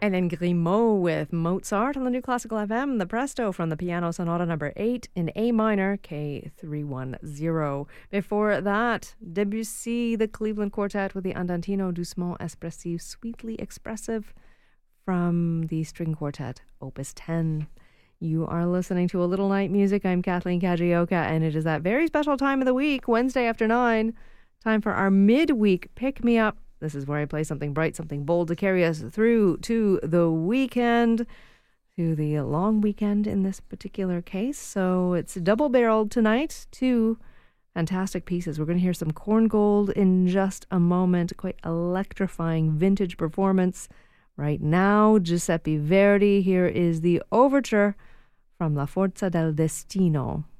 And then Grimaud with Mozart on the New Classical FM, the Presto from the Piano Sonata number 8 in A minor, K310. Before that, Debussy, the Cleveland Quartet with the Andantino Doucement Espressif, Sweetly Expressive from the String Quartet, Opus 10. You are listening to A Little Night Music. I'm Kathleen Kajioka, and it is that very special time of the week, Wednesday after 9, time for our midweek pick-me-up. This is where I play something bright, something bold to carry us through to the weekend, to the long weekend in this particular case. So it's double-barreled tonight, 2 fantastic pieces. We're going to hear some Korngold in just a moment, quite electrifying vintage performance. Right now, Giuseppe Verdi. Here is the overture from La Forza del Destino.